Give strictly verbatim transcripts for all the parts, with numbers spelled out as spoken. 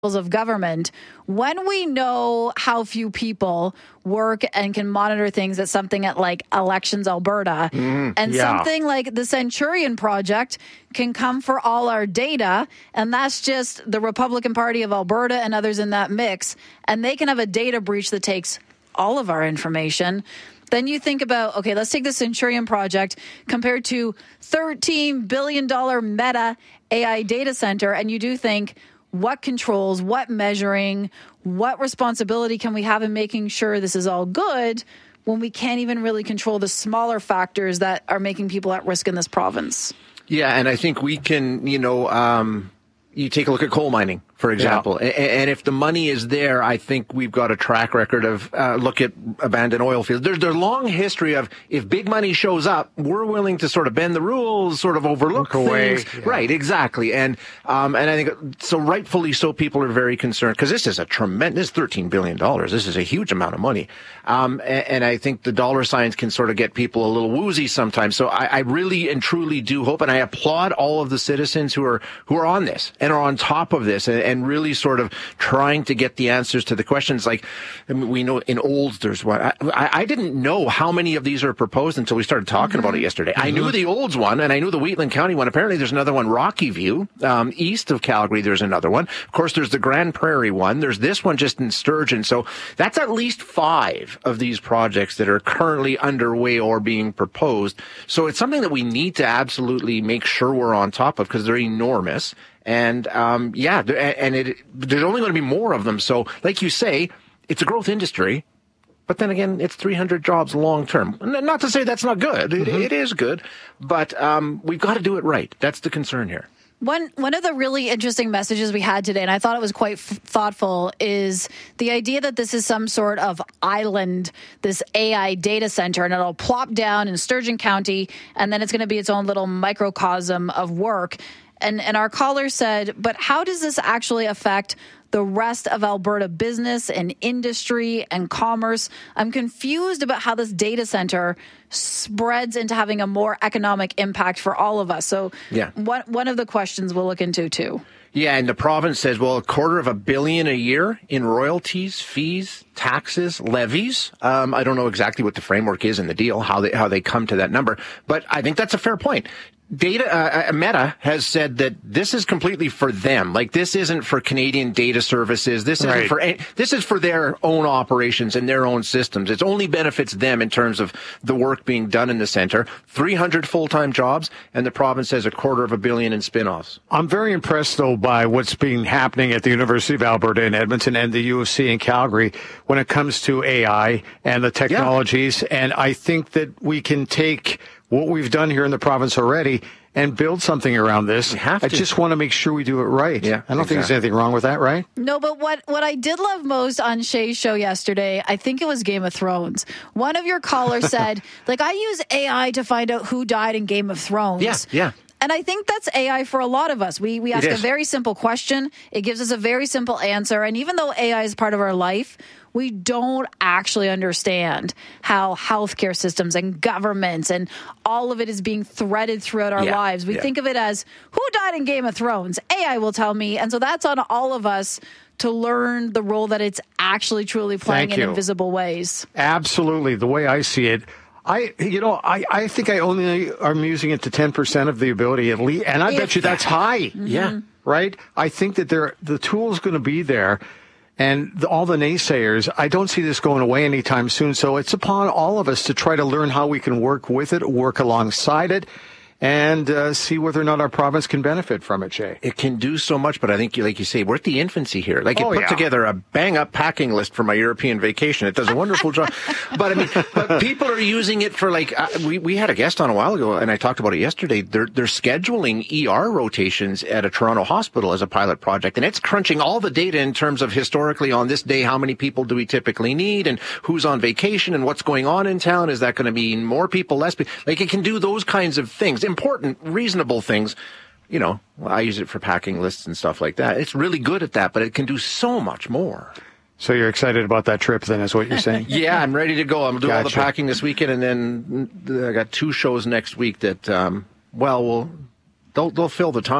of government, when we know how few people work and can monitor things at something at like Elections Alberta, mm, and yeah. something like the Centurion Project can come for all our data, and that's just the Republican Party of Alberta and others in that mix, and they can have a data breach that takes all of our information. Then you think about, okay, let's take the Centurion Project compared to thirteen billion dollars Meta A I data center, and you do think, what controls, what measuring, what responsibility can we have in making sure this is all good when we can't even really control the smaller factors that are making people at risk in this province? Yeah, and I think we can, you know, um, you take a look at coal mining, for example, yeah. and if the money is there, I think we've got a track record of, uh, look at abandoned oil fields. There's there's a long history of, if big money shows up, we're willing to sort of bend the rules, sort of overlook Look things. Away. Yeah. Right, exactly. And um, and I think, so rightfully so, people are very concerned, because this is a tremendous, thirteen billion dollars. This is a huge amount of money. Um, and, and I think the dollar signs can sort of get people a little woozy sometimes. So I, I really and truly do hope, and I applaud all of the citizens who are, who are on this and are on top of this, and, and really sort of trying to get the answers to the questions. Like, I mean, we know in Olds there's one. I, I didn't know how many of these are proposed until we started talking mm-hmm. about it yesterday. Mm-hmm. I knew the Olds one, and I knew the Wheatland County one. Apparently there's another one, Rocky View, um, east of Calgary. There's another one. Of course, there's the Grand Prairie one. There's this one just in Sturgeon. So that's at least five of these projects that are currently underway or being proposed. So it's something that we need to absolutely make sure we're on top of, because they're enormous. And, um, yeah, and it, there's only going to be more of them. So, like you say, it's a growth industry, but then again, it's three hundred jobs long term. Not to say that's not good. It, mm-hmm. it is good, but, um, we've got to do it right. That's the concern here. One one of the really interesting messages we had today, and I thought it was quite f- thoughtful, is the idea that this is some sort of island, this A I data center, and it'll plop down in Sturgeon County, and then it's going to be its own little microcosm of work. And and our caller said, but how does this actually affect the rest of Alberta business and industry and commerce? I'm confused about how this data center spreads into having a more economic impact for all of us. So yeah. one, one of the questions we'll look into too. Yeah, and the province says, well, a quarter of a billion a year in royalties, fees, taxes, levies. Um, I don't know exactly what the framework is in the deal, how they how they come to that number, but I think that's a fair point. Data, uh, Meta has said that this is completely for them. Like, this isn't for Canadian data services. This isn't right. for, this is for their own operations and their own systems. It only benefits them in terms of the work being done in the center. three hundred full-time jobs, and the province has a quarter of a billion in spin-offs. I'm very impressed, though, by what's been happening at the University of Alberta in Edmonton and the U of C in Calgary when it comes to A I and the technologies. Yeah. And I think that we can take what we've done here in the province already and build something around this. We have to. I just want to make sure we do it right. Yeah, I don't exactly. think there's anything wrong with that, right? No, but what, what I did love most on Shay's show yesterday, I think it was Game of Thrones. One of your callers said, like, I use A I to find out who died in Game of Thrones. Yeah, yeah. And I think that's A I for a lot of us. We we ask a very simple question. It gives us a very simple answer. And even though A I is part of our life, we don't actually understand how healthcare systems and governments and all of it is being threaded throughout our yeah, lives. We yeah. think of it as, who died in Game of Thrones? A I will tell me. And so that's on all of us to learn the role that it's actually truly playing Thank in you. invisible ways. Absolutely. The way I see it, I, you know, I, I think I only am using it to ten percent of the ability at least. And I if bet you that's high. Mm-hmm. Yeah. Right? I think that there, the tool is going to be there. And the, all the naysayers, I don't see this going away anytime soon. So it's upon all of us to try to learn how we can work with it, work alongside it, and uh, see whether or not our province can benefit from it, Jay. It can do so much, but I think, like you say, we're at the infancy here. Like, you oh, put yeah. together a bang-up packing list for my European vacation. It does a wonderful job. But, I mean, but people are using it for, like, uh, we, we had a guest on a while ago, and I talked about it yesterday. They're, they're scheduling E R rotations at a Toronto hospital as a pilot project, and it's crunching all the data in terms of historically on this day, how many people do we typically need, and who's on vacation, and what's going on in town. Is that going to mean more people, less people? Like, it can do those kinds of things. Important, reasonable reasonable things. You know, I use it for packing lists and stuff like that. It's really good at that, but it can do so much more. So you're excited about that trip then, is what you're saying? Yeah, I'm ready to go. I'm doing gotcha. all the packing this weekend, and then I got two shows next week that, um, well, will they'll, they'll fill the time.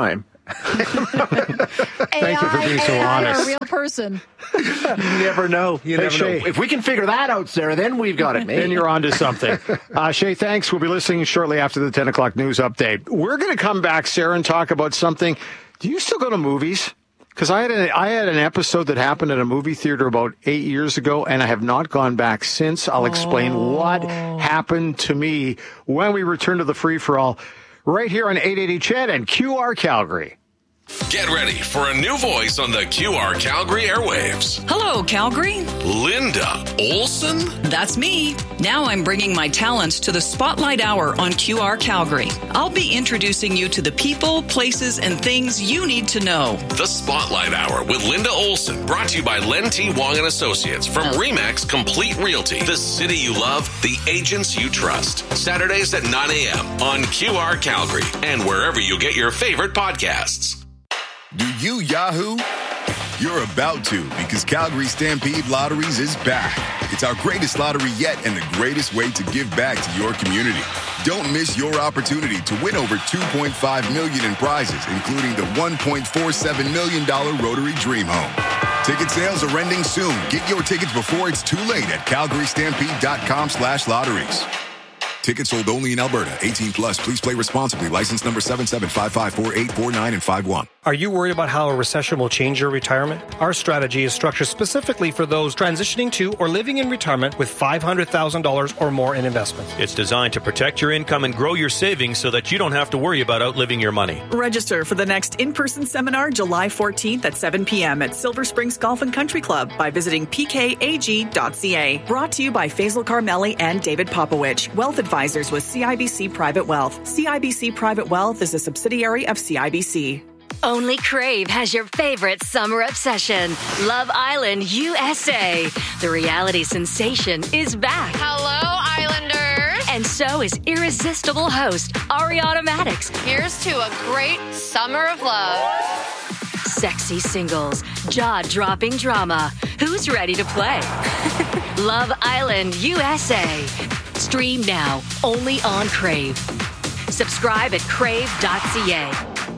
Thank you for being so A I honest. or a real person. You never know. You Hey, never Shay. know. If we can figure that out, Sarah, then we've got it made. Then you're on to something. Uh, Shay, thanks. We'll be listening shortly after the ten o'clock news update. We're going to come back, Sarah, and talk about something. Do you still go to movies? Because I had a, I had an episode that happened at a movie theater about eight years ago, and I have not gone back since. I'll explain Oh. what happened to me when we return to the free-for-all right here on eight eighty C H E D and Q R Calgary. Get ready for a new voice on the Q R Calgary airwaves. Hello, Calgary. Linda Olson? That's me. Now I'm bringing my talents to the Spotlight Hour on Q R Calgary. I'll be introducing you to the people, places, and things you need to know. The Spotlight Hour with Linda Olson, brought to you by Len T. Wong and Associates from Remax Complete Realty. The city you love, the agents you trust. Saturdays at nine a.m. on Q R Calgary and wherever you get your favorite podcasts. Do you Yahoo? You're about to, because Calgary Stampede Lotteries is back. It's our greatest lottery yet and the greatest way to give back to your community. Don't miss your opportunity to win over two point five million dollars in prizes, including the one point four seven million dollars Rotary Dream Home. Ticket sales are ending soon. Get your tickets before it's too late at calgary stampede dot com slash lotteries. Tickets sold only in Alberta. eighteen plus. Please play responsibly. License number seven seven five five four eight four nine and five one. Are you worried about how a recession will change your retirement? Our strategy is structured specifically for those transitioning to or living in retirement with five hundred thousand dollars or more in investments. It's designed to protect your income and grow your savings so that you don't have to worry about outliving your money. Register for the next in-person seminar July fourteenth at seven p.m. at Silver Springs Golf and Country Club by visiting p k a g dot c a. Brought to you by Faisal Carmelli and David Popowich, Wealth Advisors with C I B C Private Wealth. C I B C Private Wealth is a subsidiary of C I B C. Only Crave has your favorite summer obsession, Love Island U S A. The reality sensation is back. Hello, Islanders. And so is irresistible host Ariana Maddox. Here's to a great summer of love. Sexy singles, jaw-dropping drama. Who's ready to play? Love Island U S A. Stream now, only on Crave. Subscribe at crave dot c a.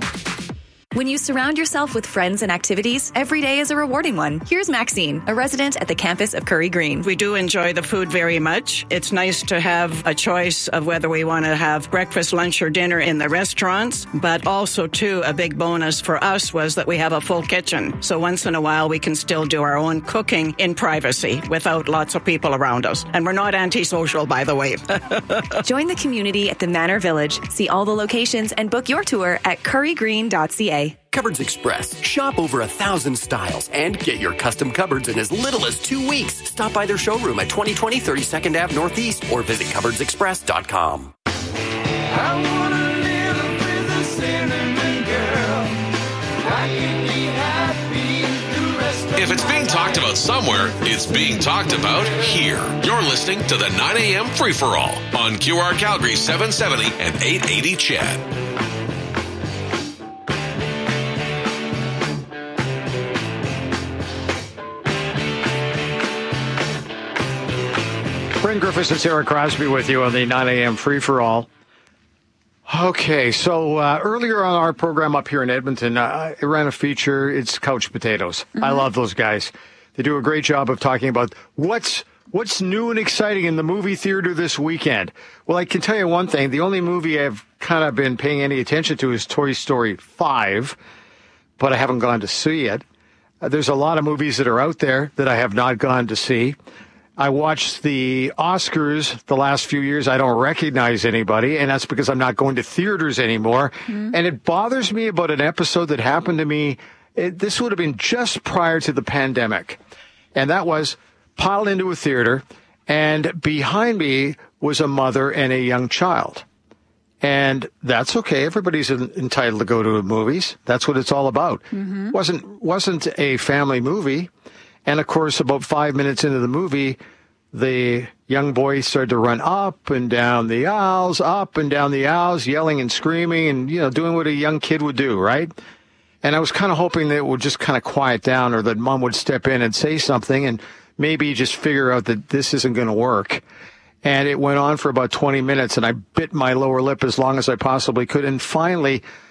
When you surround yourself with friends and activities, every day is a rewarding one. Here's Maxine, a resident at the campus of Curry Green. We do enjoy the food very much. It's nice to have a choice of whether we want to have breakfast, lunch, or dinner in the restaurants, but also, too, a big bonus for us was that we have a full kitchen. So once in a while, we can still do our own cooking in privacy without lots of people around us. And we're not antisocial, by the way. Join the community at the Manor Village. See all the locations and book your tour at curry green dot c a. Cupboards Express. Shop over a thousand styles and get your custom cupboards in as little as two weeks. Stop by their showroom at twenty twenty thirty-second Avenue Northeast or visit cupboards express dot com. I wanna live with a cinnamon girl. I can be happy the rest of If it's being talked about somewhere, it's being talked about here. You're listening to the nine a.m. Free-for-All on Q R Calgary seven seventy and eight eighty C H E D. Bryn Griffiths and Sarah Crosby with you on the nine a.m. free-for-all. Okay, so uh, earlier on our program up here in Edmonton, uh, I ran a feature. It's Couch Potatoes. Mm-hmm. I love those guys. They do a great job of talking about what's what's new and exciting in the movie theater this weekend. Well, I can tell you one thing. The only movie I've kind of been paying any attention to is Toy Story five, but I haven't gone to see it. Uh, there's a lot of movies that are out there that I have not gone to see. I watched the Oscars the last few years. I don't recognize anybody, and that's because I'm not going to theaters anymore. Mm-hmm. And it bothers me about an episode that happened to me. It, this would have been just prior to the pandemic. And that was piled into a theater, and behind me was a mother and a young child. And that's okay. Everybody's entitled to go to movies. That's what it's all about. Mm-hmm. Wasn't wasn't a family movie. And, of course, about five minutes into the movie, the young boy started to run up and down the aisles, up and down the aisles, yelling and screaming and, you know, doing what a young kid would do, right? And I was kind of hoping that it would just kind of quiet down or that mom would step in and say something and maybe just figure out that this isn't going to work. And it went on for about twenty minutes, and I bit my lower lip as long as I possibly could. And finally,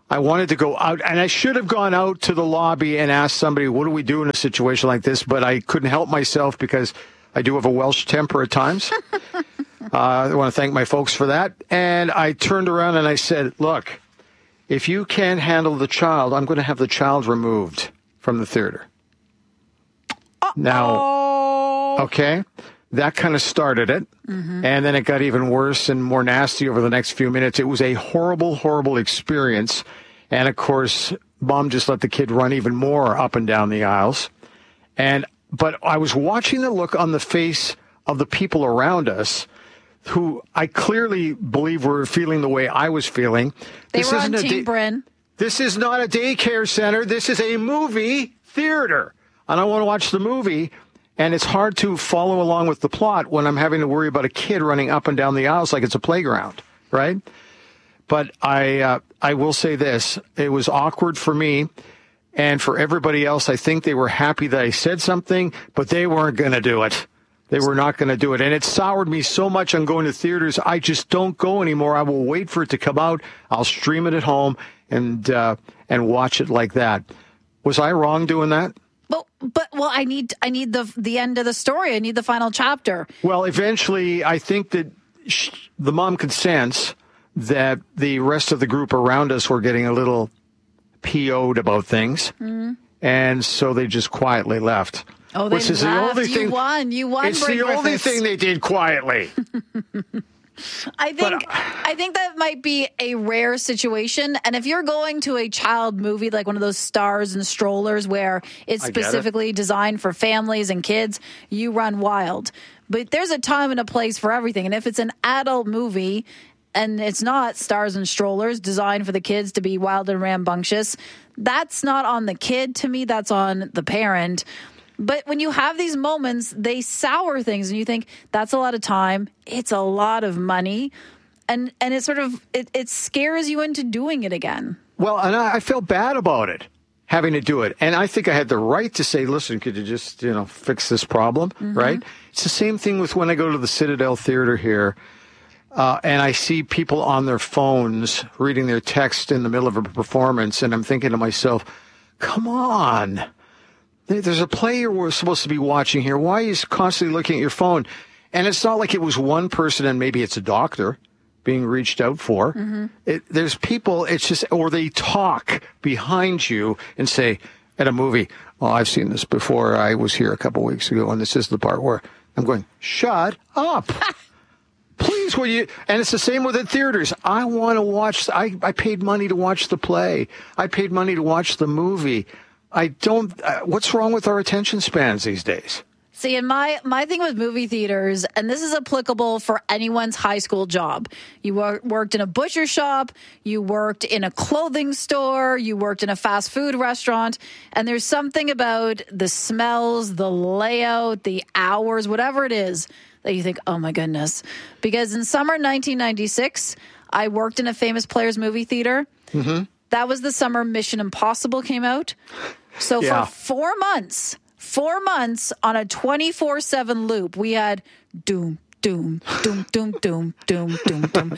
I wanted to go out, and I should have gone out to the lobby and asked somebody, what do we do in a situation like this? But I couldn't help myself because I do have a Welsh temper at times. uh, I want to thank my folks for that. And I turned around and I said, look, if you can't handle the child, I'm going to have the child removed from the theater. Uh-oh. Now, okay, that kind of started it. Mm-hmm. And then it got even worse and more nasty over the next few minutes. It was a horrible, horrible experience. And, of course, Mom just let the kid run even more up and down the aisles. And but I was watching the look on the face of the people around us who I clearly believe were feeling the way I was feeling. They this were isn't on a Team da- Bryn. This is not a daycare center. This is a movie theater. And I want to watch the movie. And it's hard to follow along with the plot when I'm having to worry about a kid running up and down the aisles like it's a playground, right? But I uh, I will say this. It was awkward for me and for everybody else. I think they were happy that I said something, but they weren't going to do it. They were not going to do it. And it soured me so much on going to theaters. I just don't go anymore. I will wait for it to come out. I'll stream it at home and uh, and watch it like that. Was I wrong doing that? But, but well, I need I need the the end of the story. I need the final chapter. Well, eventually, I think that sh- the mom could sense that the rest of the group around us were getting a little P O'd about things, mm-hmm. and so they just quietly left. Oh, they Which is left. The only you thing, won. You won. It's Bryn the Griffiths. only thing they did quietly. I think but, uh, I think that might be a rare situation. And if you're going to a child movie, like one of those Stars and Strollers where it's specifically it. designed for families and kids, you run wild. But there's a time and a place for everything. And if it's an adult movie and it's not Stars and Strollers designed for the kids to be wild and rambunctious, that's not on the kid. To me, that's on the parent. But when you have these moments, they sour things, and you think that's a lot of time. It's a lot of money, and and it sort of it, it scares you into doing it again. Well, and I, I felt bad about it, having to do it, and I think I had the right to say, "Listen, could you just you know fix this problem?" Mm-hmm. Right? It's the same thing with when I go to the Citadel Theater here, uh, and I see people on their phones reading their text in the middle of a performance, and I'm thinking to myself, "Come on." There's a play you're supposed to be watching here. Why are you constantly looking at your phone? And it's not like it was one person and maybe it's a doctor being reached out for. Mm-hmm. It, there's people, it's just, or they talk behind you and say at a movie, oh, I've seen this before. I was here a couple of weeks ago, and this is the part where I'm going, shut up. Please, will you? And it's the same with the theaters. I want to watch, I, I paid money to watch the play. I paid money to watch the movie. I don't, uh, what's wrong with our attention spans these days? See, and my, my thing with movie theaters, and this is applicable for anyone's high school job. You wor- worked in a butcher shop, you worked in a clothing store, you worked in a fast food restaurant, and there's something about the smells, the layout, the hours, whatever it is, that you think, oh my goodness. Because in summer nineteen ninety-six, I worked in a Famous Players movie theater. Mm-hmm. That was the summer Mission Impossible came out. So yeah. for four months, four months on a twenty-four seven loop, we had doom, doom, doom, doom, doom, doom, doom, doom.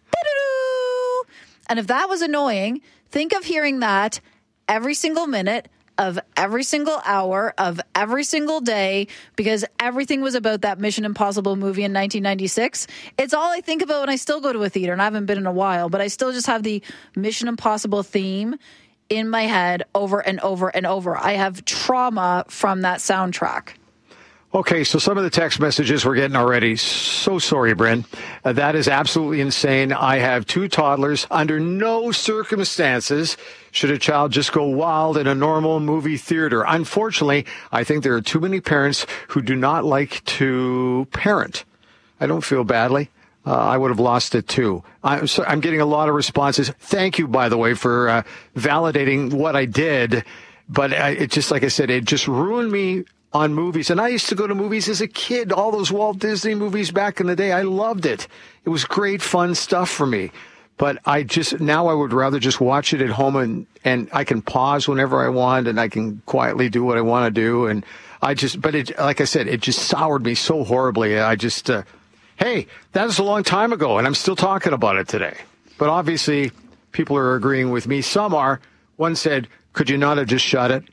And if that was annoying, think of hearing that every single minute of every single hour of every single day, because everything was about that Mission Impossible movie in nineteen ninety-six. It's all I think about when I still go to a theater, and I haven't been in a while, but I still just have the Mission Impossible theme in my head over and over and over. I have trauma from that soundtrack. Okay, so some of the text messages we're getting already. So sorry, Bryn. Uh, that is absolutely insane. I have two toddlers. Under no circumstances should a child just go wild in a normal movie theater. Unfortunately, I think there are too many parents who do not like to parent. I don't feel badly. Uh, I would have lost it too. I'm, so, I'm getting a lot of responses. Thank you, by the way, for uh, validating what I did. But I, it just, like I said, it just ruined me on movies. And I used to go to movies as a kid, all those Walt Disney movies back in the day. I loved it. It was great, fun stuff for me. But I just, now I would rather just watch it at home, and, and I can pause whenever I want, and I can quietly do what I want to do. And I just, but it, like I said, it just soured me so horribly. I just, uh, hey, that was a long time ago, and I'm still talking about it today. But obviously, people are agreeing with me. Some are. One said, could you not have just shut it?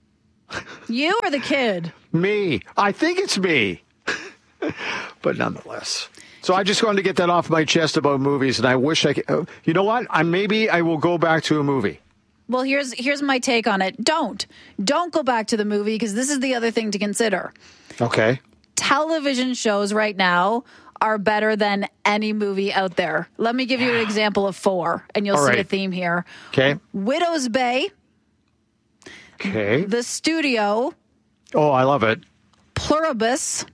You or the kid? Me. I think it's me. But nonetheless. So I just wanted to get that off my chest about movies, and I wish I could. Uh, you know what? I maybe I will go back to a movie. Well, here's here's my take on it. Don't. Don't go back to the movie, because this is the other thing to consider. Okay. Television shows right now are better than any movie out there. Let me give you an example of four, and you'll All see right. a theme here. Okay. Widow's Bay. Okay. The Studio. Oh, I love it. Pluribus.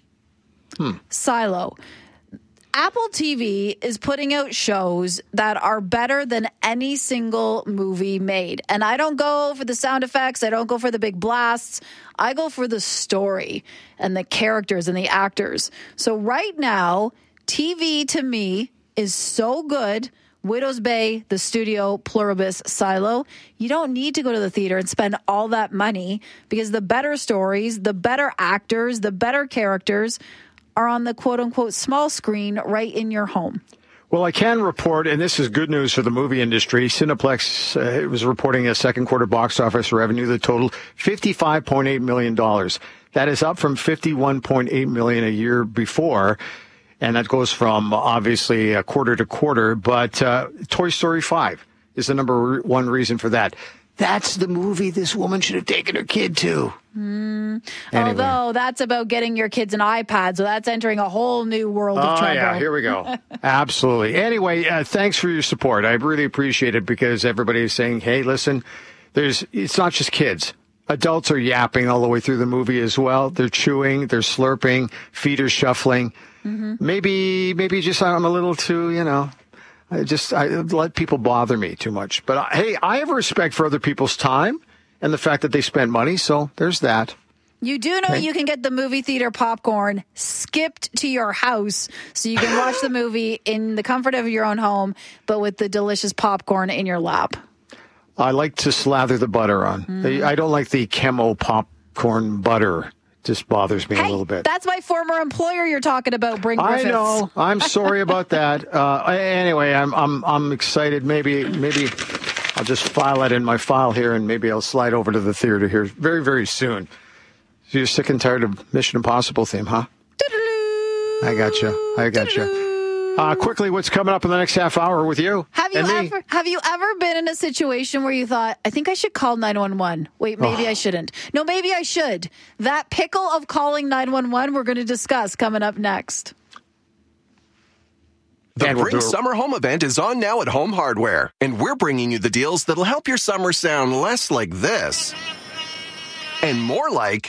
Hmm. Silo. Apple T V is putting out shows that are better than any single movie made. And I don't go for the sound effects. I don't go for the big blasts. I go for the story and the characters and the actors. So right now, T V to me is so good. Widow's Bay, The Studio, Pluribus, Silo. You don't need to go to the theater and spend all that money, because the better stories, the better actors, the better characters are on the quote-unquote small screen right in your home. Well, I can report, and this is good news for the movie industry, Cineplex uh, was reporting a second quarter box office revenue that totaled fifty-five point eight million dollars. That is up from fifty-one point eight million dollars a year before, and that goes from obviously uh, quarter to quarter. But uh, Toy Story five is the number one reason for that. That's the movie this woman should have taken her kid to. Mm. Anyway. Although that's about getting your kids an iPad, so that's entering a whole new world of oh, trouble. yeah, here we go. Absolutely. Anyway, uh, thanks for your support. I really appreciate it, because everybody is saying, hey, listen, there's it's not just kids. Adults are yapping all the way through the movie as well. They're chewing, they're slurping, feet are shuffling. Mm-hmm. Maybe, maybe just I'm a little too, you know, I just I let people bother me too much. But, uh, hey, I have respect for other people's time and the fact that they spent money, so there's that. You do know Okay. you can get the movie theater popcorn skipped to your house, so you can watch the movie in the comfort of your own home, but with the delicious popcorn in your lap. I like to slather the butter on. Mm. I don't like the Chemo popcorn butter. Just bothers me hey, a little bit. That's my former employer you're talking about, Brink I Griffiths. know. I'm sorry about that. Uh, anyway, I'm I'm I'm excited. Maybe maybe I'll just file it in my file here, and maybe I'll slide over to the theater here very very soon. So you're sick and tired of Mission Impossible theme, huh? I got you. I got you. Uh, quickly, what's coming up in the next half hour with you? Have you and me? ever have you ever been in a situation where you thought, I think I should call nine one one? Wait, maybe Oh. I shouldn't. No, maybe I should. That pickle of calling nine one one we're going to discuss coming up next. The And we'll Bring do a- Summer Home event is on now at Home Hardware, and we're bringing you the deals that'll help your summer sound less like this and more like,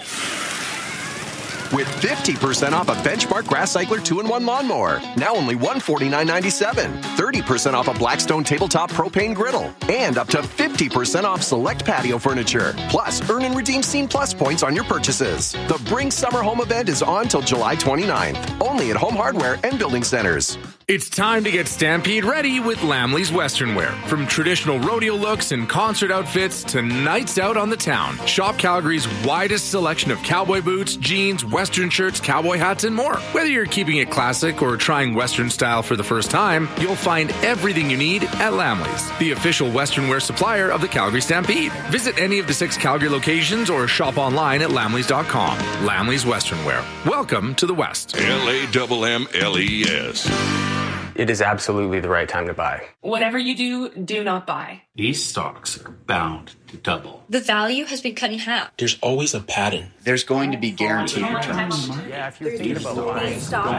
with fifty percent off a Benchmark Grass Cycler two in one lawnmower, now only one hundred forty-nine ninety-seven. thirty percent off a Blackstone Tabletop Propane Griddle, and up to fifty percent off select patio furniture. Plus, earn and redeem Scene Plus points on your purchases. The Bring Summer Home event is on till July twenty-ninth, only at Home Hardware and Building Centers. It's time to get Stampede ready with Lamley's Western Wear. From traditional rodeo looks and concert outfits to nights out on the town, shop Calgary's widest selection of cowboy boots, jeans, Western shirts, cowboy hats, and more. Whether you're keeping it classic or trying Western style for the first time, you'll find everything you need at Lamley's, the official Western wear supplier of the Calgary Stampede. Visit any of the six Calgary locations or shop online at lamleys dot com. Lamley's Western Wear. Welcome to the West. L A M M L E S. It is absolutely the right time to buy. Whatever you do, do not buy. These stocks are bound to double. The value has been cut in half. There's always a pattern. There's going to be guaranteed returns. Yeah, if you're thinking about buying,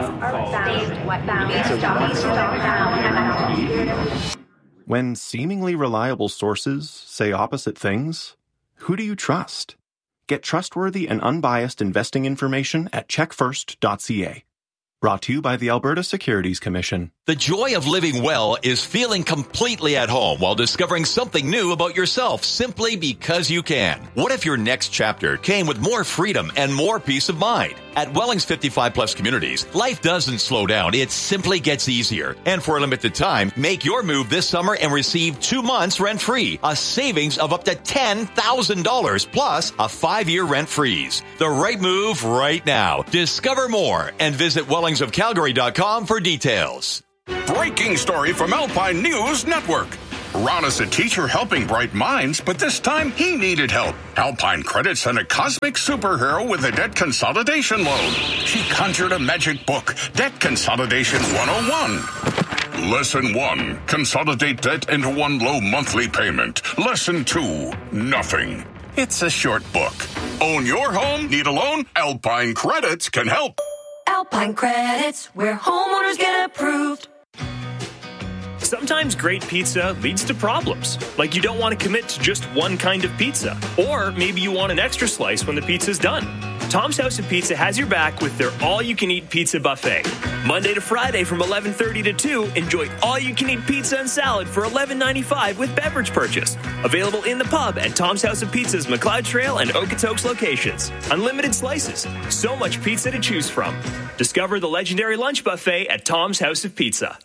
When seemingly reliable sources say opposite things, who do you trust? Get trustworthy and unbiased investing information at check first dot c a. Brought to you by the Alberta Securities Commission. The joy of living well is feeling completely at home while discovering something new about yourself simply because you can. What if your next chapter came with more freedom and more peace of mind? At Welling's fifty-five plus communities, life doesn't slow down. It simply gets easier. And for a limited time, make your move this summer and receive two months rent-free, a savings of up to ten thousand dollars plus a five-year rent freeze. The right move right now. Discover more and visit wellings of calgary dot com for details. Breaking story from Alpine News Network. Ron is a teacher helping bright minds, but this time he needed help. Alpine Credit sent a cosmic superhero with a debt consolidation loan. She conjured a magic book, Debt Consolidation one oh one. Lesson one, consolidate debt into one low monthly payment. Lesson two, nothing. It's a short book. Own your home? Need a loan? Alpine Credits can help. Alpine Credits, where homeowners get approved. Sometimes great pizza leads to problems, like you don't want to commit to just one kind of pizza, or maybe you want an extra slice when the pizza's done. Tom's House of Pizza has your back with their all-you-can-eat pizza buffet. Monday to Friday from eleven thirty to two, enjoy all-you-can-eat pizza and salad for eleven ninety-five with beverage purchase. Available in the pub at Tom's House of Pizza's McLeod Trail and Okotoks locations. Unlimited slices. So much pizza to choose from. Discover the legendary lunch buffet at Tom's House of Pizza.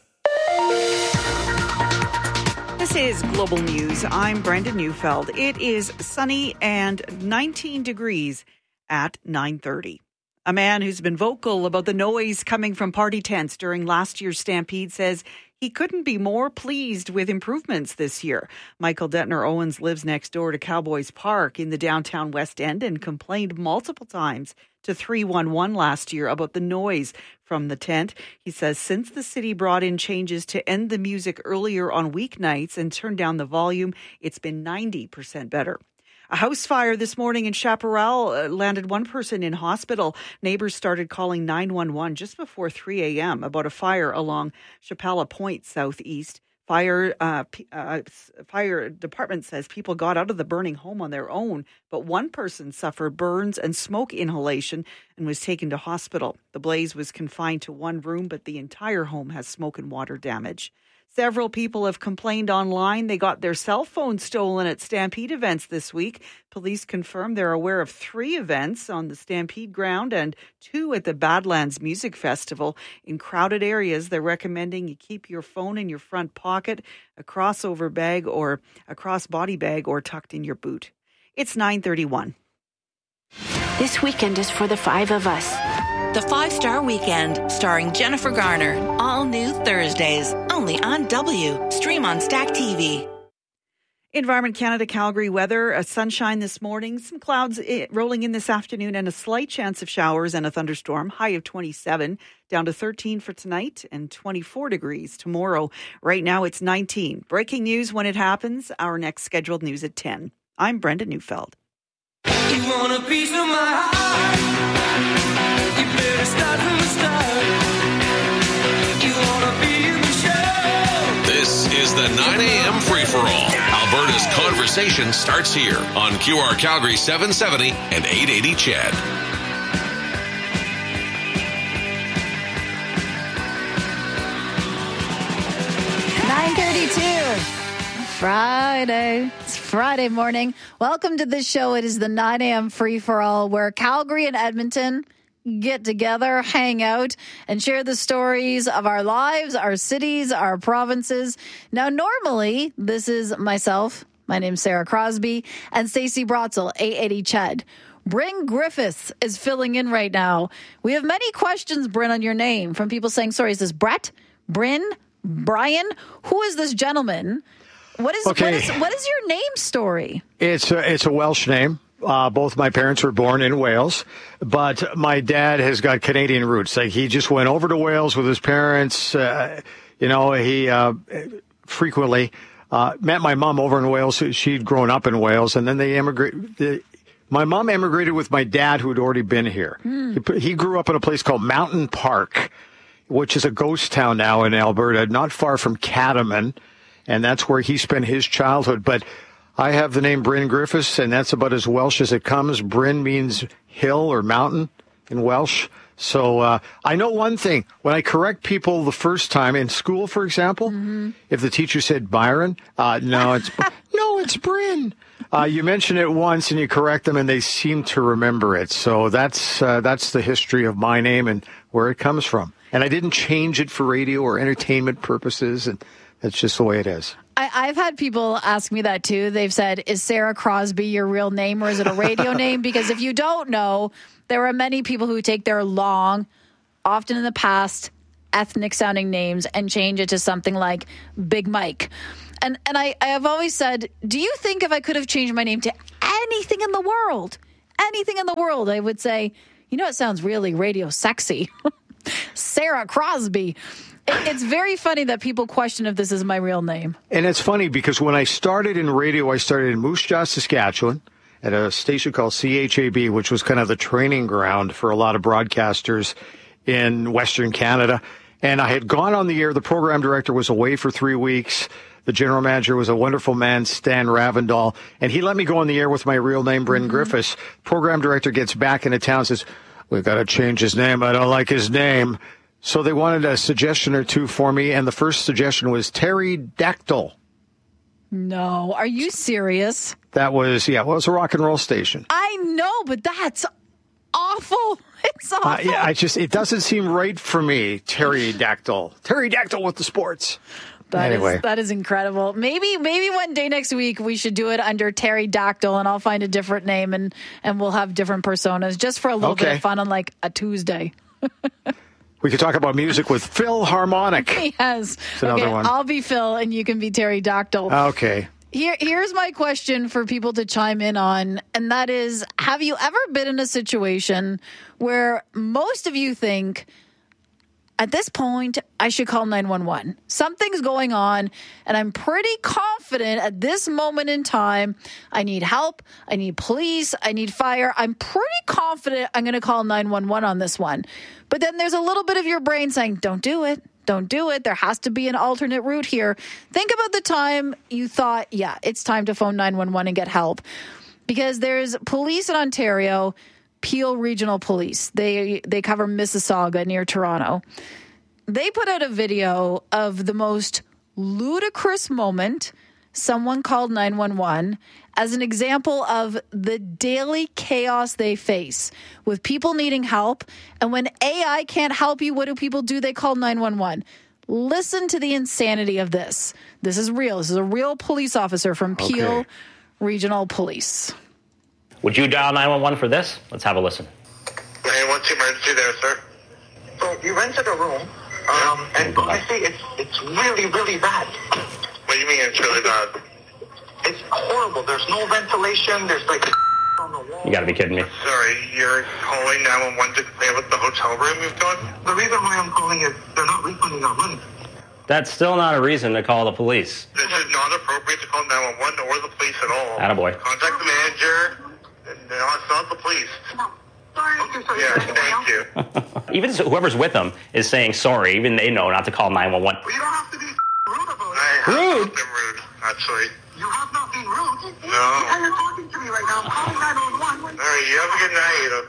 This is Global News. I'm Brenda Neufeld. It is sunny and nineteen degrees at nine thirty. A man who's been vocal about the noise coming from party tents during last year's Stampede says he couldn't be more pleased with improvements this year. Michael Detner Owens lives next door to Cowboys Park in the downtown West End and complained multiple times to three one one last year about the noise from the tent. He says since the city brought in changes to end the music earlier on weeknights and turn down the volume, it's been ninety percent better. A house fire this morning in Chaparral uh, landed one person in hospital. Neighbors started calling nine one one just before three a.m. about a fire along Chapala Point southeast. Fire uh, uh, fire department says people got out of the burning home on their own, but one person suffered burns and smoke inhalation and was taken to hospital. The blaze was confined to one room, but the entire home has smoke and water damage. Several people have complained online they got their cell phones stolen at Stampede events this week. Police confirm they're aware of three events on the Stampede ground and two at the Badlands Music Festival. In crowded areas, they're recommending you keep your phone in your front pocket, a crossover bag or a crossbody bag, or tucked in your boot. It's nine thirty-one. This weekend is for the five of us. The Five Star Weekend, starring Jennifer Garner. All new Thursdays, only on W. Stream on Stack T V. Environment Canada Calgary weather, a sunshine this morning, some clouds rolling in this afternoon, and a slight chance of showers and a thunderstorm. High of twenty-seven, down to thirteen for tonight and twenty-four degrees tomorrow. Right now it's nineteen. Breaking news when it happens. Our next scheduled news at ten. I'm Brenda Neufeld. You want a piece of my heart? You better start from the start. You wanna be in the show? This is the nine a.m. free-for-all. Alberta's conversation starts here on Q R Calgary seven seventy and eight eighty C H E D. nine thirty-two. Friday. It's Friday morning. Welcome to this show. It is the nine a.m. free-for-all where Calgary and Edmonton get together, hang out, and share the stories of our lives, our cities, our provinces. Now, normally, this is myself. My name's Sarah Crosby, and Stacey Brotzel, eight eighty C H E D. Bryn Griffiths is filling in right now. We have many questions, Bryn, on your name from people saying, sorry, is this Brett? Bryn? Brian? Who is this gentleman? What is, okay. what is what is your name story? It's a, it's a Welsh name. Uh, both my parents were born in Wales, but my dad has got Canadian roots. Like he just went over to Wales with his parents. Uh, you know, he uh, frequently uh, met my mom over in Wales. She'd grown up in Wales, and then they emigrated. My mom emigrated with my dad, who had already been here. Hmm. He, he grew up in a place called Mountain Park, which is a ghost town now in Alberta, not far from Catamount, and that's where he spent his childhood. But I have the name Bryn Griffiths, and that's about as Welsh as it comes. Bryn means hill or mountain in Welsh. So uh, I know one thing. When I correct people the first time in school, for example, mm-hmm. if the teacher said Byron, uh, no, it's no, it's Bryn. Uh, you mention it once and you correct them, and they seem to remember it. So that's uh, that's the history of my name and where it comes from. And I didn't change it for radio or entertainment purposes, and that's just the way it is. I, I've had people ask me that too. They've said, is Sarah Crosby your real name or is it a radio name? Because if you don't know, there are many people who take their long, often in the past, ethnic sounding names and change it to something like Big Mike. And and I, I have always said, do you think if I could have changed my name to anything in the world, anything in the world, I would say, you know, it sounds really radio sexy. Sarah Crosby. It, it's very funny that people question if this is my real name. And it's funny because when I started in radio, I started in Moose Jaw, Saskatchewan, at a station called C H A B, which was kind of the training ground for a lot of broadcasters in Western Canada. And I had gone on the air. The program director was away for three weeks. The general manager was a wonderful man, Stan Ravendal, and he let me go on the air with my real name, Bryn mm-hmm. Griffiths. Program director gets back into town and says, we've got to change his name. I don't like his name. So they wanted a suggestion or two for me, and the first suggestion was Terry Dactyl. No, are you serious? That was, yeah, well, it was a rock and roll station. I know, but that's awful. It's awful. Uh, yeah, I just, it doesn't seem right for me, Terry Dactyl. Terry Dactyl with the sports. That anyway. is, that is incredible. Maybe maybe one day next week we should do it under Terry Dactyl, and I'll find a different name, and, and we'll have different personas just for a little okay. bit of fun on like a Tuesday. We could talk about music with Phil Harmonic. Yes. It's another okay, one. I'll be Phil, and you can be Terry Dactyl. Okay. Here, here's my question for people to chime in on, and that is, have you ever been in a situation where most of you think, at this point, I should call nine one one. Something's going on, and I'm pretty confident at this moment in time, I need help, I need police, I need fire. I'm pretty confident I'm going to call nine one one on this one. But then there's a little bit of your brain saying, don't do it. Don't do it. There has to be an alternate route here. Think about the time you thought, yeah, it's time to phone nine one one and get help. Because there's police in Ontario, Peel Regional Police. They they cover Mississauga near Toronto. They put out a video of the most ludicrous moment someone called nine one one as an example of the daily chaos they face with people needing help. And when A I can't help you, what do people do? They call nine one one. Listen to the insanity of this. This is real. This is a real police officer from Peel okay. Regional Police. Would you dial nine one one for this? Let's have a listen. Hey, what's the emergency there, sir? So you rented a room, um, and I see it's it's really, really bad. What do you mean it's really bad? It's horrible. There's no ventilation. There's like on the wall. You gotta be kidding me. Sorry, you're calling nine one one to complain about the hotel room you've got? The reason why I'm calling is they're not refunding our money. That's still not a reason to call the police. This is not appropriate to call nine one one or the police at all. Attaboy. Contact the manager. No, it's not the police. No. Sorry. Okay, sorry. Yeah, thank you. Even so, whoever's with them is saying sorry. Even they know not to call nine one one. Well, you don't have to be rude about it. I have rude? not been rude, actually. You have not been rude. No. And you're talking to me right now. I'm calling nine one one. All right, you have a good night,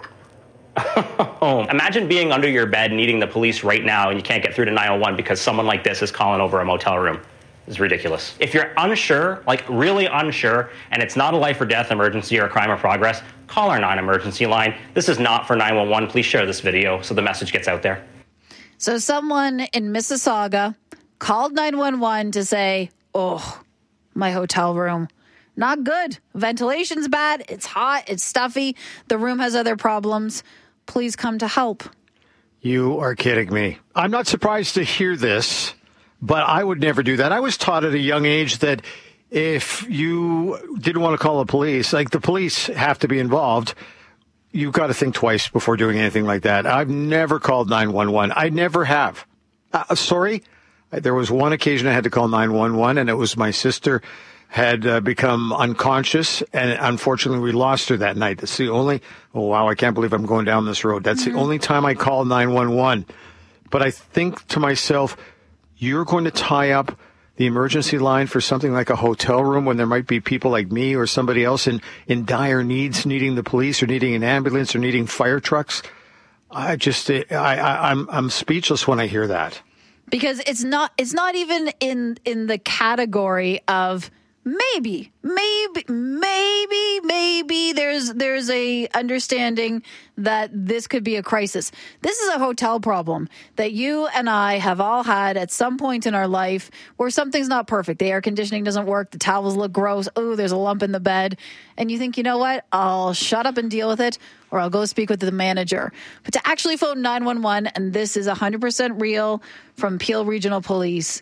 okay? Oh, imagine being under your bed needing the police right now and you can't get through to nine one one because someone like this is calling over a motel room. It's ridiculous. If you're unsure, like really unsure, and it's not a life or death emergency or a crime of progress, call our non-emergency line. This is not for nine one one. Please share this video so the message gets out there. So someone in Mississauga called nine one one to say, oh, my hotel room, not good. Ventilation's bad. It's hot. It's stuffy. The room has other problems. Please come to help. You are kidding me. I'm not surprised to hear this. But I would never do that. I was taught at a young age that if you didn't want to call the police, like the police have to be involved, you've got to think twice before doing anything like that. I've never called nine one one. I never have. Uh, sorry. There was one occasion I had to call nine one one, and it was my sister had uh, become unconscious, and unfortunately we lost her that night. That's the only, oh, wow, I can't believe I'm going down this road. That's mm-hmm. the only time I called nine one one. But I think to myself, you're going to tie up the emergency line for something like a hotel room when there might be people like me or somebody else in, in dire needs, needing the police or needing an ambulance or needing fire trucks. I just, I, I, I'm, I'm speechless when I hear that. Because it's not, it's not even in, in the category of maybe, maybe, maybe, maybe there's there's a understanding that this could be a crisis. This is a hotel problem that you and I have all had at some point in our life where something's not perfect. The air conditioning doesn't work. The towels look gross. Oh, there's a lump in the bed. And you think, you know what? I'll shut up and deal with it, or I'll go speak with the manager. But to actually phone nine one one, and this is one hundred percent real from Peel Regional Police,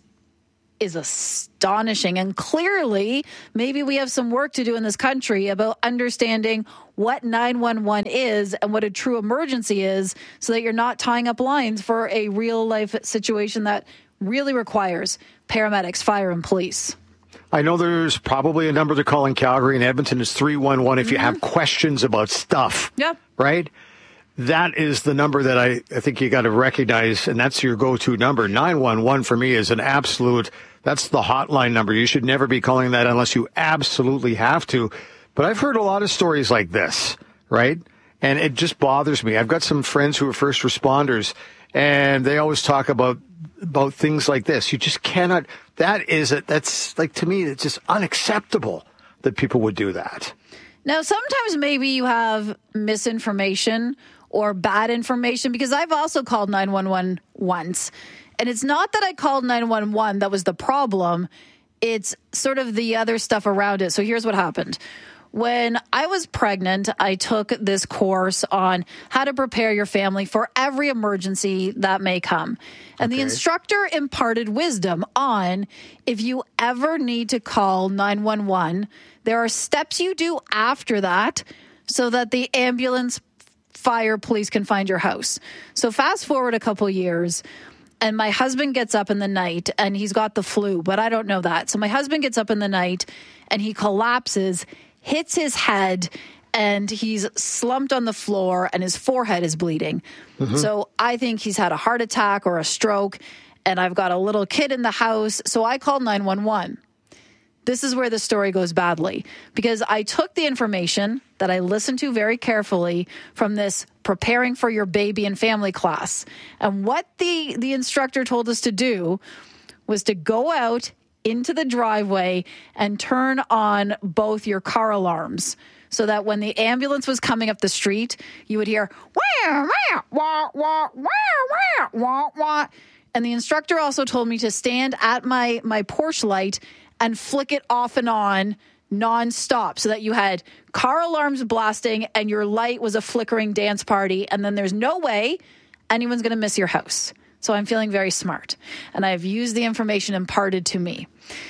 is astonishing. And clearly, maybe we have some work to do in this country about understanding what nine one one is and what a true emergency is, so that you're not tying up lines for a real life situation that really requires paramedics, fire, and police. I know there's probably a number to call in Calgary and Edmonton is three one one if Mm-hmm. you have questions about stuff. Yeah. Right? That is the number that I, I think you got to recognize, and that's your go-to number. nine one one for me is an absolute, that's the hotline number. You should never be calling that unless you absolutely have to. But I've heard a lot of stories like this, right? And it just bothers me. I've got some friends who are first responders, and they always talk about about things like this. You just cannot, that is, a, that's like, to me, it's just unacceptable that people would do that. Now, sometimes maybe you have misinformation or bad information, because I've also called nine one one once. And it's not that I called nine one one that was the problem. It's sort of the other stuff around it. So here's what happened. When I was pregnant, I took this course on how to prepare your family for every emergency that may come. And Okay. the instructor imparted wisdom on, if you ever need to call nine one one, there are steps you do after that so that the ambulance, fire, police can find your house. So fast forward a couple years, and my husband gets up in the night and he's got the flu, but I don't know that. So my husband gets up in the night and he collapses, hits his head, and he's slumped on the floor and his forehead is bleeding. Mhm. So I think he's had a heart attack or a stroke, and I've got a little kid in the house. So I called nine one one. This is where the story goes badly, because I took the information that I listened to very carefully from this preparing for your baby and family class. And what the, the instructor told us to do was to go out into the driveway and turn on both your car alarms, so that when the ambulance was coming up the street, you would hear, wah, wah, wah, wah, wah, wah, wah, wah. And the instructor also told me to stand at my, my porch light and flick it off and on nonstop, so that you had car alarms blasting and your light was a flickering dance party. And then there's no way anyone's going to miss your house. So I'm feeling very smart, and I've used the information imparted to me.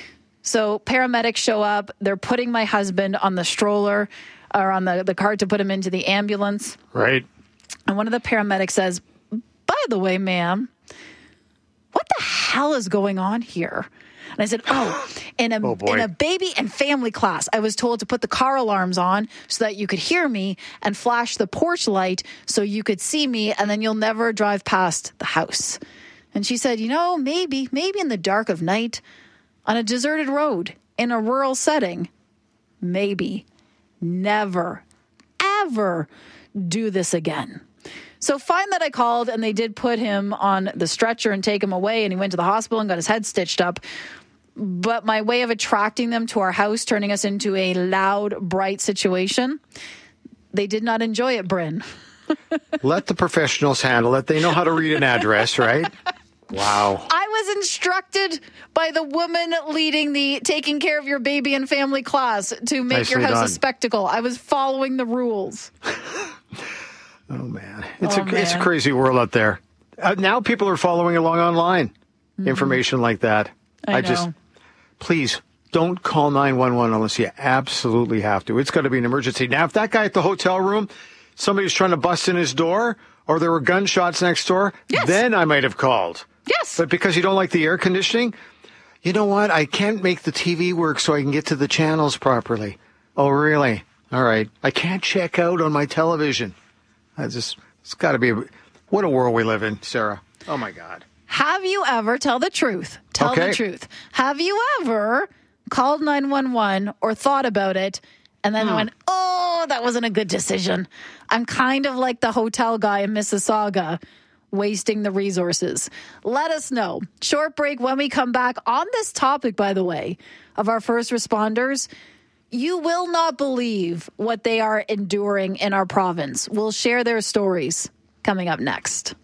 So paramedics show up. They're putting my husband on the stroller or on the, the cart to put him into the ambulance. Right. And one of the paramedics says, by the way, ma'am, what the hell is going on here? And I said, oh, in a, Oh, boy. in a baby and family class, I was told to put the car alarms on so that you could hear me, and flash the porch light so you could see me, and then you'll never drive past the house. And she said, you know, maybe, maybe in the dark of night on a deserted road in a rural setting, maybe. Never, ever do this again. So fine that I called, and they did put him on the stretcher and take him away, and he went to the hospital and got his head stitched up. But my way of attracting them to our house, turning us into a loud, bright situation, they did not enjoy it, Bryn. Let the professionals handle it. They know how to read an address, right? Wow. I was instructed by the woman leading the taking care of your baby and family class to make your Nicely house done. a spectacle. I was following the rules. Oh, man. It's, Oh, a, it's a man. crazy world out there. Uh, now people are following along online. Information like that. I just, know. please don't call nine one one unless you absolutely have to. It's got to be an emergency. Now, if that guy at the hotel room, somebody's trying to bust in his door, or there were gunshots next door, then I might have called. Yes. But because you don't like the air conditioning, you know what? I can't make the T V work so I can get to the channels properly. Oh, really? All right. I can't check out on my television. I just, it's got to be, a, what a world we live in, Sarah. Oh, my God. Have you ever, tell the truth, tell Okay. the truth. Have you ever called nine one one or thought about it and then Hmm. went, oh, that wasn't a good decision? I'm kind of like the hotel guy in Mississauga wasting the resources? Let us know. Short break when we come back on this topic, by the way, of our first responders. You will not believe what they are enduring in our province. We'll share their stories coming up next.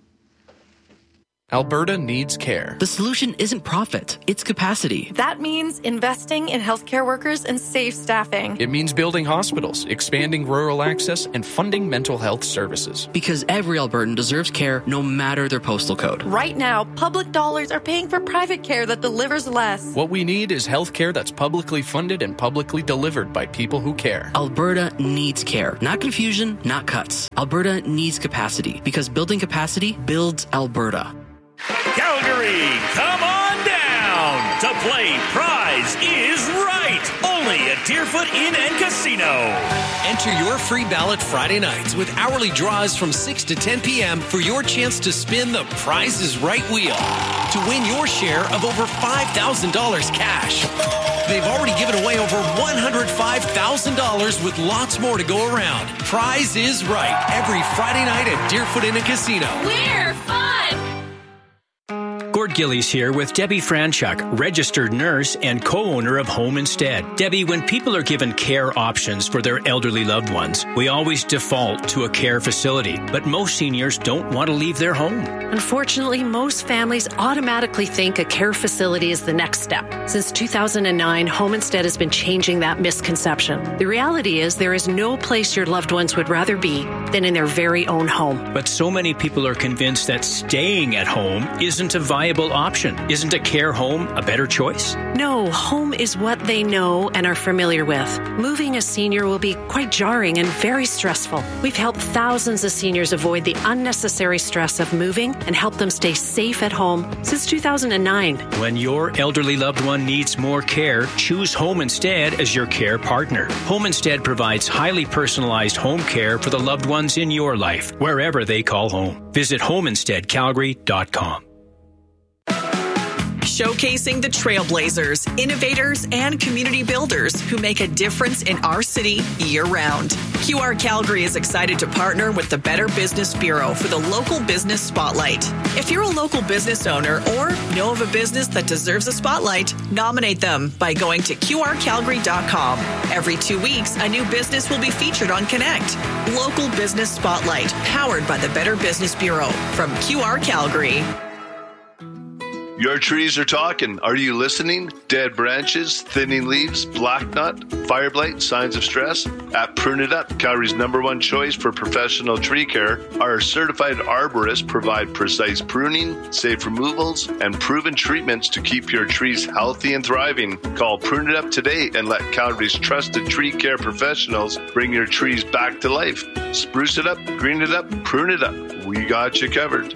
Alberta needs care. The solution isn't profit, it's capacity. That means investing in healthcare workers and safe staffing. It means building hospitals, expanding rural access, and funding mental health services. Because every Albertan deserves care no matter their postal code. Right now, public dollars are paying for private care that delivers less. What we need is healthcare that's publicly funded and publicly delivered by people who care. Alberta needs care. Not confusion, not cuts. Alberta needs capacity. Because building capacity builds Alberta. Calgary, come on down to play Prize is Right, only at Deerfoot Inn and Casino. Enter your free ballot Friday nights with hourly draws from six to ten p.m. for your chance to spin the Prize is Right wheel to win your share of over five thousand dollars cash. They've already given away over one hundred five thousand dollars with lots more to go around. Prize is Right, every Friday night at Deerfoot Inn and Casino. We're fun! Gord Gillies here with Debbie Franchuk, registered nurse and co-owner of Home Instead. Debbie, when people are given care options for their elderly loved ones, we always default to a care facility, but most seniors don't want to leave their home. Unfortunately, most families automatically think a care facility is the next step. Since two thousand nine, Home Instead has been changing that misconception. The reality is there is no place your loved ones would rather be than in their very own home. But so many people are convinced that staying at home isn't a viable option. Isn't a care home a better choice? No, home is what they know and are familiar with. Moving a senior will be quite jarring and very stressful. We've helped thousands of seniors avoid the unnecessary stress of moving and help them stay safe at home since two thousand nine. When your elderly loved one needs more care, choose Home Instead as your care partner. Home Instead provides highly personalized home care for the loved ones in your life, wherever they call home. Visit home instead calgary dot com. Showcasing the trailblazers, innovators, and community builders who make a difference in our city year-round. Q R Calgary is excited to partner with the Better Business Bureau for the Local Business Spotlight. If you're a local business owner or know of a business that deserves a spotlight, nominate them by going to Q R calgary dot com. Every two weeks, a new business will be featured on Connect. Local Business Spotlight, powered by the Better Business Bureau from Q R Calgary. Your trees are talking. Are you listening? Dead branches, thinning leaves, black knot, fire blight, signs of stress? At Prune It Up, Calgary's number one choice for professional tree care, our certified arborists provide precise pruning, safe removals, and proven treatments to keep your trees healthy and thriving. Call Prune It Up today and let Calgary's trusted tree care professionals bring your trees back to life. Spruce it up, green it up, prune it up. We got you covered.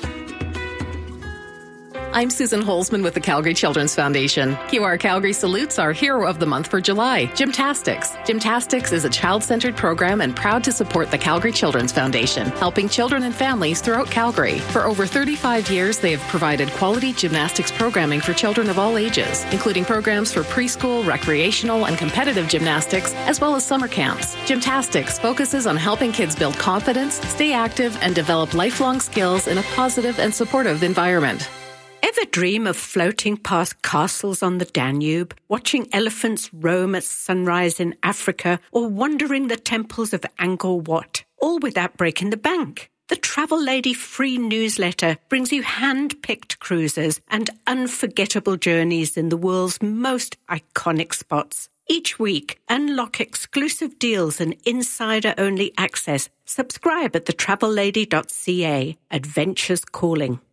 I'm Susan Holzman with the Calgary Children's Foundation. Q R Calgary salutes our hero of the month for July, Gymtastics. Gymtastics is a child-centered program and proud to support the Calgary Children's Foundation, helping children and families throughout Calgary. For over thirty-five years, they have provided quality gymnastics programming for children of all ages, including programs for preschool, recreational, and competitive gymnastics, as well as summer camps. Gymtastics focuses on helping kids build confidence, stay active, and develop lifelong skills in a positive and supportive environment. Ever dream of floating past castles on the Danube, watching elephants roam at sunrise in Africa, or wandering the temples of Angkor Wat, all without breaking the bank? The Travel Lady free newsletter brings you hand-picked cruises and unforgettable journeys in the world's most iconic spots. Each week, unlock exclusive deals and insider-only access. Subscribe at the travel lady dot c a. Adventures calling.